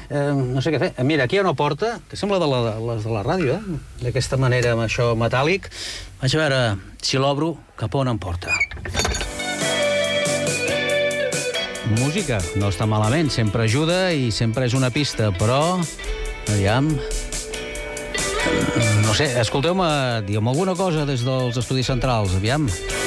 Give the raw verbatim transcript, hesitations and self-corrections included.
Eh, no sé què fer. Mira, aquí hi ha una porta, que sembla de, la, les de la ràdio, eh? D'aquesta manera, amb això metàl·lic. Vaig a veure si l'obro, cap on em porta. Música, no està malament, sempre ajuda i sempre és una pista, però... Aviam... No sé, escolteu-me, digueu-me alguna cosa des dels estudis centrals, aviam.